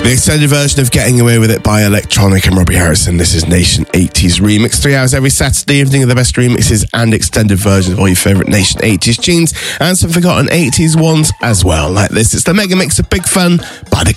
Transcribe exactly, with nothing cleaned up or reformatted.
The extended version of Getting Away With It by Electronic and Robbie Harrison. This is Nation eighties Remix. Three hours every Saturday evening of the best remixes and extended versions of all your favourite Nation eighties tunes and some forgotten eighties ones as well, like this. It's the Mega Mix of Big Fun by the